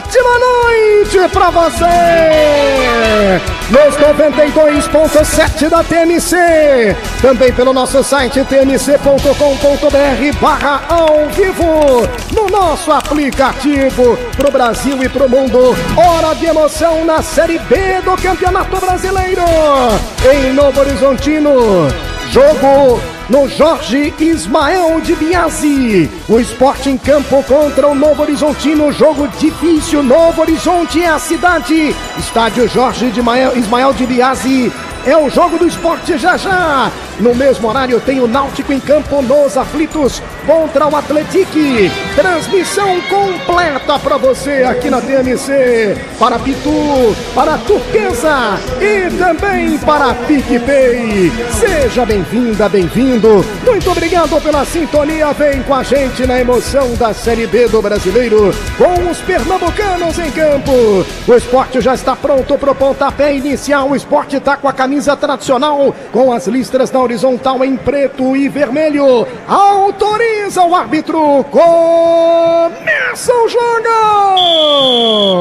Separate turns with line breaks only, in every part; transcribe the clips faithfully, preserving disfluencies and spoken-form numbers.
ótima noite pra você! Nos noventa e dois ponto sete da T M C, também pelo nosso site t m c ponto com ponto b r barra ao vivo, no nosso aplicativo pro Brasil e pro mundo. Hora de emoção na Série B do Campeonato Brasileiro, em Novo Horizontino. Jogo no Jorge Ismael de Biasi. O Sport em campo contra o Novo Horizontino. Jogo difícil. Novo Horizonte é a cidade. Estádio Jorge de Ismael de Biasi. É o jogo do Sport já já. No mesmo horário tem o Náutico em campo nos aflitos contra o Atlético. Transmissão completa para você aqui na T M C. Para Pitu, para Turquesa e também para PicPay. Seja bem-vinda, bem-vindo. Muito obrigado pela sintonia. Vem com a gente na emoção da Série B do Brasileiro com os pernambucanos em campo. O Sport já está pronto para o pontapé inicial. O Sport está com a camisa tradicional com as listras da horizontal em preto e vermelho. Autoriza o árbitro. Começa o jogo!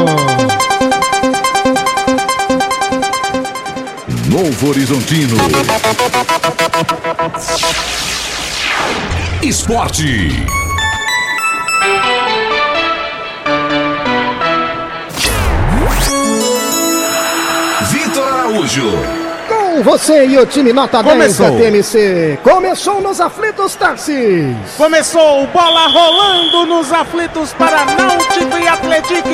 Novo Horizontino. Esporte. Vitor Araújo.
Com você e o time nota dez
Começou.
da T M C. Começou nos aflitos, Tarsis.
Começou, bola rolando nos aflitos para Náutico e Atlético,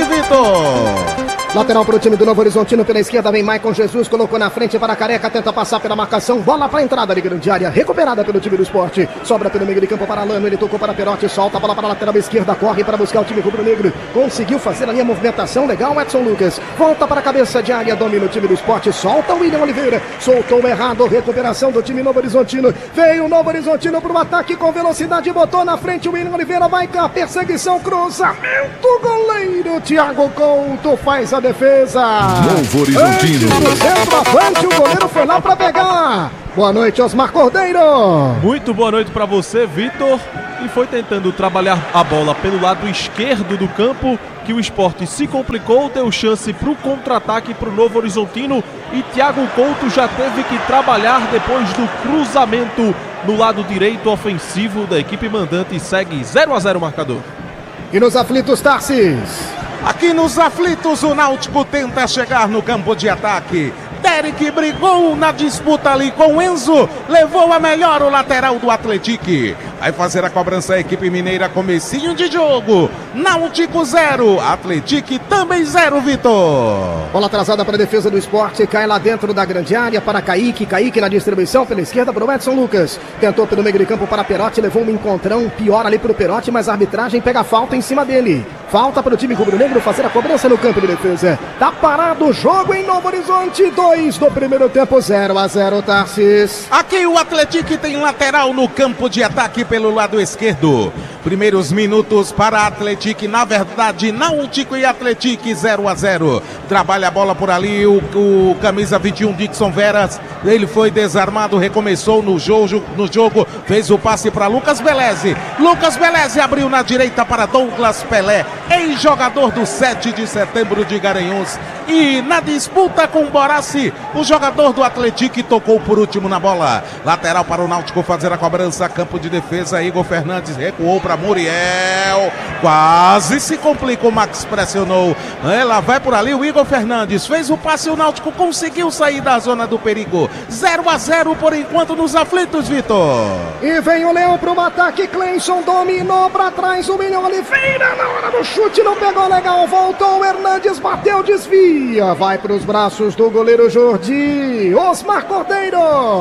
Vitor.
Lateral para o time do Novo Horizontino, pela esquerda vem Maicon Jesus, colocou na frente para Careca, tenta passar pela marcação, bola para a entrada de grande área, recuperada pelo time do Sport, sobra pelo meio de campo para Lano, ele tocou para Perotti, solta a bola para a lateral esquerda, corre para buscar o time rubro-negro, conseguiu fazer ali a movimentação legal, Edson Lucas, volta para a cabeça de área, domina o time do Sport, solta o William Oliveira, soltou errado, recuperação do time Novo Horizontino, veio o Novo Horizontino para o ataque com velocidade, botou na frente o William Oliveira, vai com a perseguição, cruzamento, goleiro Thiago Couto faz a defesa.
Novo Horizontino.
Antes do centroavante, o goleiro foi lá para pegar. Boa noite, Osmar Cordeiro.
Muito boa noite para você, Vitor. E foi tentando trabalhar a bola pelo lado esquerdo do campo que o Sport se complicou, deu chance para o contra-ataque para o Novo Horizontino e Thiago Couto já teve que trabalhar depois do cruzamento no lado direito ofensivo da equipe mandante. Segue zero a zero o marcador.
E nos aflitos, Tarsis.
Aqui nos aflitos, o Náutico tenta chegar no campo de ataque. Derek brigou na disputa ali com o Enzo, levou a melhor o lateral do Atlético. Vai fazer a cobrança a equipe mineira, comecinho de jogo. Náutico zero, Atlético também zero, Vitor.
Bola atrasada para a defesa do Sport, cai lá dentro da grande área para Kaique, Kaique na distribuição pela esquerda para o Edson Lucas. Tentou pelo meio de campo para Perotti, levou um encontrão pior ali para o Perotti, mas a arbitragem pega a falta em cima dele. Falta para o time rubro-negro fazer a cobrança no campo de defesa. Tá parado o jogo em Novo Horizonte, dois do primeiro tempo, zero a zero, Tarsis.
Aqui o Atlético tem lateral no campo de ataque pelo lado esquerdo. Primeiros minutos para Atlético, na verdade Náutico e Atlético zero a zero. Trabalha a bola por ali o, o camisa vinte e um Dixon Veras, ele foi desarmado, recomeçou no jogo, no jogo fez o passe para Lucas Beleze. Lucas Beleze abriu na direita para Douglas Pelé, ex-jogador do sete de setembro de Garanhuns. E na disputa com o Borassi, o jogador do Atlético tocou por último na bola. Lateral para o Náutico fazer a cobrança, campo de defesa, Igor Fernandes recuou para Muriel, quase se complica, o Max pressionou, ela vai por ali, o Igor Fernandes fez o passe, o Náutico conseguiu sair da zona do perigo, zero a zero por enquanto nos aflitos, Vitor.
E vem o Leão para o ataque, Cleison dominou para trás, o William Oliveira na hora do chute, não pegou legal, voltou, o Hernandes bateu, desvia, vai para os braços do goleiro Jordi, Osmar Cordeiro.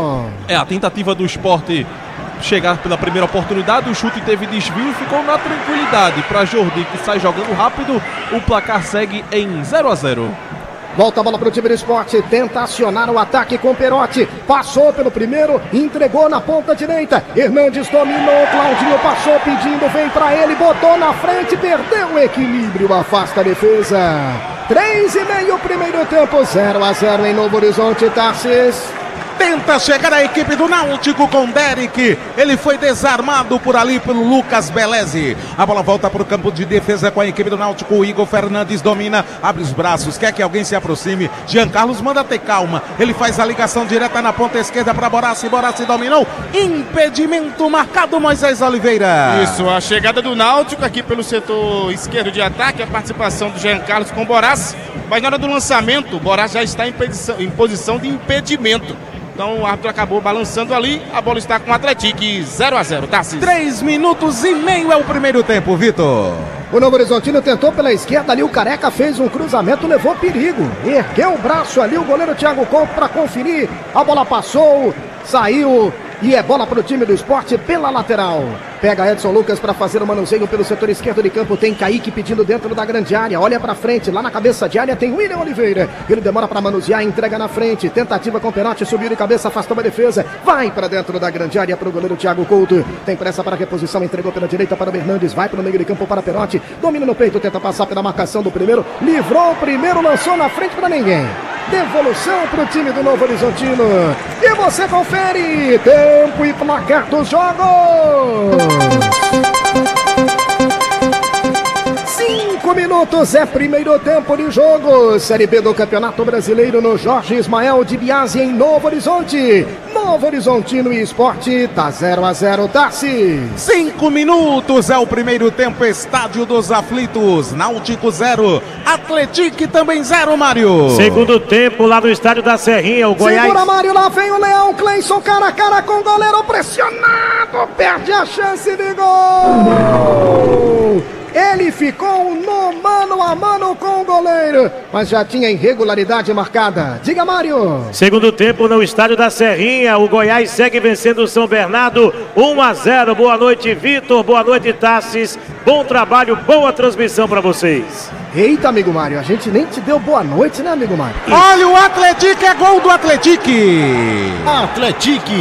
É a tentativa do Sport chegar pela primeira oportunidade, o chute teve desvio e ficou na tranquilidade para Jordi, que sai jogando rápido, o placar segue em zero a zero.
Volta a bola para o time do Sport, tenta acionar o ataque com Perotti, passou pelo primeiro, entregou na ponta direita, Hernandes dominou, Claudinho passou pedindo, vem para ele, botou na frente, perdeu o equilíbrio, afasta a defesa. três e meio primeiro tempo, zero a zero em Novo Horizonte, Tarsis.
Tenta chegar a equipe do Náutico com Derek. Ele foi desarmado por ali pelo Lucas Beleze. A bola volta para o campo de defesa com a equipe do Náutico. O Igor Fernandes domina, abre os braços, quer que alguém se aproxime. Jean Carlos manda ter calma. Ele faz a ligação direta na ponta esquerda para Borassi. Borassi dominou. Impedimento marcado, Moisés Oliveira.
Isso, a chegada do Náutico aqui pelo setor esquerdo de ataque, a participação do Jean Carlos com Borassi. Mas na hora do lançamento, o Borassi já está em posição, em posição de impedimento. Então o árbitro acabou balançando ali, a bola está com o Atlético zero a zero, Tarcísio.
Três minutos e meio é o primeiro tempo, Vitor.
O Novo Horizontino tentou pela esquerda ali, o Careca fez um cruzamento, levou perigo. Ergueu o braço ali, o goleiro Thiago Couto para conferir. A bola passou, saiu e é bola para o time do Sport pela lateral. Pega Edson Lucas para fazer o manuseio pelo setor esquerdo de campo. Tem Kaique pedindo dentro da grande área. Olha para frente, lá na cabeça de área tem William Oliveira. Ele demora para manusear, entrega na frente. Tentativa com o Perotti, subiu de cabeça, afastou a defesa. Vai para dentro da grande área para o goleiro Thiago Couto. Tem pressa para a reposição, entregou pela direita para o Hernandes. Vai para o meio de campo para Perotti. Domina no peito, tenta passar pela marcação do primeiro. Livrou o primeiro, lançou na frente para ninguém. Devolução para o time do Novo Horizontino. E você confere tempo e placar dos jogos. Cinco minutos é primeiro tempo de jogo. Série B do Campeonato Brasileiro no Jorge Ismael de Biasi em Novo Horizonte. Novo Horizontino e Esporte tá zero a zero, Tassi.
Cinco minutos é o primeiro tempo, Estádio dos Aflitos. Náutico zero, Atlético também zero, Mário.
Segundo tempo lá no Estádio da Serrinha, o Goiás...
Segura, Mário, lá vem o Leão, Cleison cara a cara com o goleiro pressionado, perde a chance de gol. Ele ficou no mano a mano com o goleiro, mas já tinha irregularidade marcada. Diga, Mário.
Segundo tempo no Estádio da Serrinha, o Goiás segue vencendo o São Bernardo um a zero. Boa noite, Vitor. Boa noite, Tassis. Bom trabalho, boa transmissão para vocês.
Eita, amigo Mário, a gente nem te deu boa noite, né, amigo Mário?
Olha o Atlético, é gol do Atlético.
Atlético.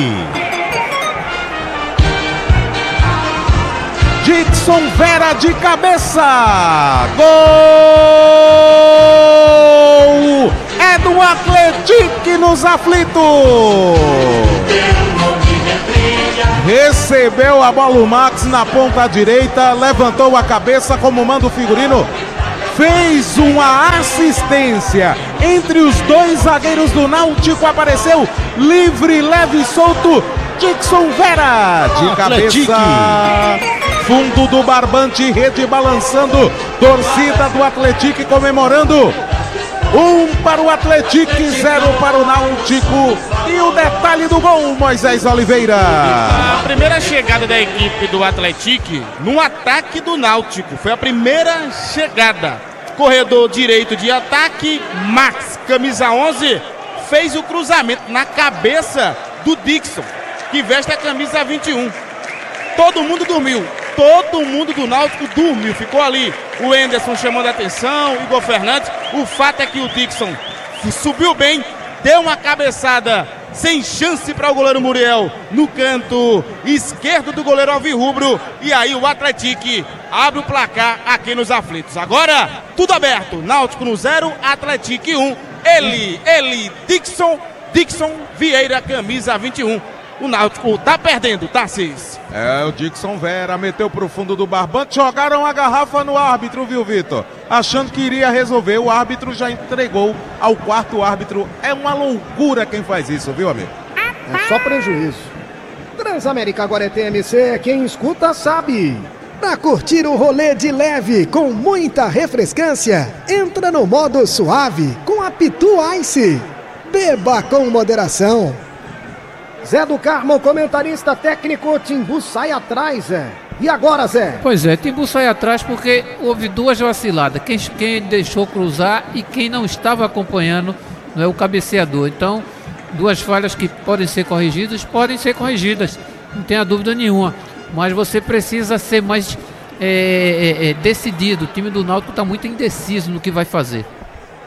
Dixon Vera de cabeça. Gol! É do Atlético nos aflitos. Recebeu a bola o Max na ponta direita, levantou a cabeça como manda o figurino. Fez uma assistência entre os dois zagueiros do Náutico. Apareceu livre, leve e solto. Dixon Vera de cabeça. Fundo do barbante, rede balançando. Torcida do Atlético comemorando. Um para o Atlético, zero para o Náutico. E o detalhe do gol, Moisés Oliveira.
A primeira chegada da equipe do Atlético no ataque do Náutico. Foi a primeira chegada. Corredor direito de ataque, Max, camisa onze, fez o cruzamento na cabeça do Dixon, que veste a camisa vinte e um. Todo mundo dormiu. Todo mundo do Náutico dormiu, ficou ali o Enderson chamando a atenção, Igor Fernandes. O fato é que o Dixon subiu bem, deu uma cabeçada sem chance para o goleiro Muriel no canto esquerdo do goleiro alvirrubro. E aí o Atlético abre o placar aqui nos aflitos. Agora tudo aberto, Náutico no zero, Atlético um. Ele, ele, Dixon, Dixon Vieira, camisa vinte e um. O Náutico tá perdendo, Tarcísio.
É, o Dixon Vera meteu pro fundo do barbante, jogaram a garrafa no árbitro, viu, Vitor? Achando que iria resolver, o árbitro já entregou ao quarto árbitro. É uma loucura quem faz isso, viu, amigo?
É só prejuízo. Transamérica agora é T M C, quem escuta sabe. Pra curtir o rolê de leve com muita refrescância, entra no modo suave com a Pitu Ice. Beba com moderação. Zé do Carmo, comentarista técnico, Timbu sai atrás, Zé. E agora, Zé?
Pois é, Timbu sai atrás porque houve duas vaciladas. Quem, quem deixou cruzar e quem não estava acompanhando, não é o cabeceador. Então, duas falhas que podem ser corrigidas, podem ser corrigidas. Não tenha dúvida nenhuma. Mas você precisa ser mais é, é, é, decidido. O time do Náutico está muito indeciso no que vai fazer.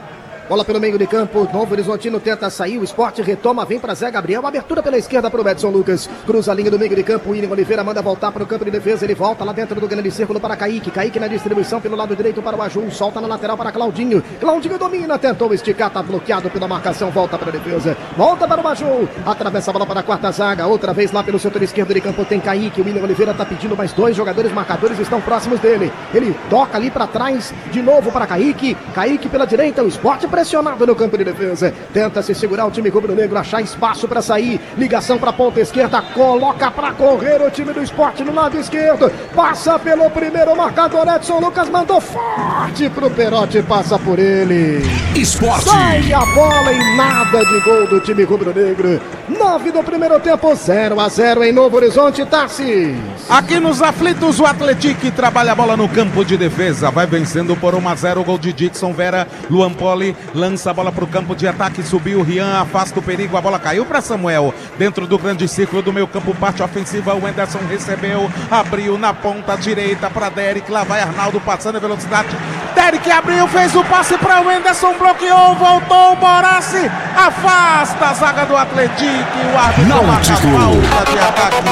Bola pelo meio de campo, Novo Horizontino tenta sair, o Sport retoma, vem para Zé Gabriel, abertura pela esquerda para o Edson Lucas, cruza a linha do meio de campo, William Oliveira manda voltar para o campo de defesa, ele volta lá dentro do grande círculo para Kaique, Kaique na distribuição pelo lado direito para o Aju, solta na lateral para Claudinho, Claudinho domina, tentou esticar, tá bloqueado pela marcação, volta para a defesa, volta para o Aju, atravessa a bola para a quarta zaga, outra vez lá pelo setor esquerdo de campo tem Kaique, o William Oliveira tá pedindo mais dois jogadores marcadores, estão próximos dele, ele toca ali para trás, de novo para Kaique, Kaique pela direita, o Sport pressionado no campo de defesa, tenta se segurar o time rubro-negro, achar espaço para sair, ligação para a ponta esquerda, coloca para correr o time do Sport no lado esquerdo, passa pelo primeiro marcador, Edson Lucas mandou forte pro Perotti, passa por ele,
Esporte.
Sai a bola e nada de gol do time rubro-negro, nove do primeiro tempo, zero a zero em Novo Horizonte, Tarsis.
Aqui nos aflitos, o Atlético trabalha a bola no campo de defesa, vai vencendo por um a zero, o gol de Dixon Vera, Luan Poli lança a bola para o campo de ataque, subiu o Rian, afasta o perigo, a bola caiu para Samuel, dentro do grande círculo do meio campo, parte ofensiva, o Anderson recebeu, abriu na ponta direita para Derek, lá vai Arnaldo passando a velocidade, Derek abriu, fez o passe para o Anderson, bloqueou, voltou o Borassi, afasta a zaga do Atlético, o árbitro marca a falta de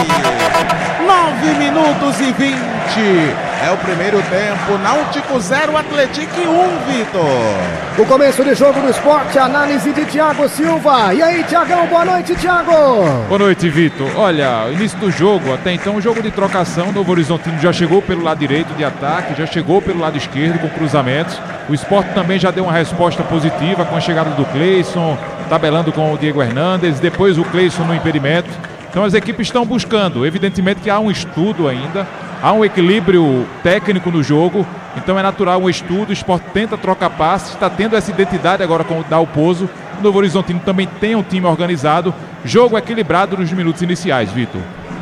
ataque, nove minutos e vinte, é o primeiro tempo, Náutico zero, Atlético um, Vitor.
O começo de jogo do Sport, análise de Thiago Silva. E aí, Thiagão, boa noite, Thiago.
Boa noite, Vitor. Olha, início do jogo, até então, jogo de trocação, o Novo Horizontino já chegou pelo lado direito de ataque, já chegou pelo lado esquerdo com cruzamentos. O Sport também já deu uma resposta positiva com a chegada do Cleison, tabelando com o Diego Hernandes, depois o Cleison no impedimento. Então as equipes estão buscando, evidentemente que há um estudo ainda, há um equilíbrio técnico no jogo, então é natural um estudo, o Sport tenta trocar passes, está tendo essa identidade agora com o Dalpozo, o Novo Horizontino também tem um time organizado, jogo equilibrado nos minutos iniciais, Vitor.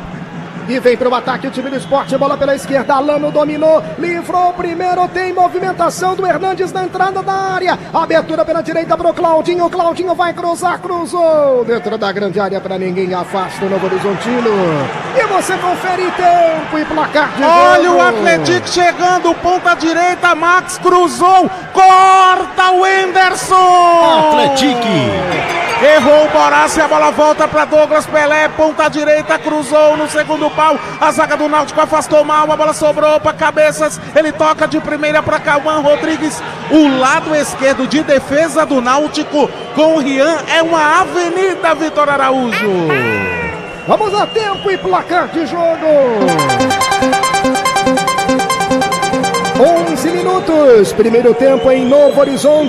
E vem para o ataque o time do Sport, bola pela esquerda, Alano dominou, livrou o primeiro, tem movimentação do Hernandes na entrada da área, abertura pela direita para o Claudinho, Claudinho vai cruzar, cruzou, dentro da grande área para ninguém, afasta o Novo Horizontino, e você confere tempo e placar de
Olha
jogo.
O Atlético chegando, ponta direita, Max cruzou, corta o Anderson,
Atlético.
Errou o Borassi, a bola volta para Douglas Pelé, ponta direita, cruzou no segundo pau, a zaga do Náutico afastou mal, a bola sobrou para Cabeças, ele toca de primeira para Cauã Rodrigues, o lado esquerdo de defesa do Náutico com o Rian é uma avenida, Vitor Araújo.
Vamos a tempo e placar de jogo. onze minutos, primeiro tempo em Novo Horizonte.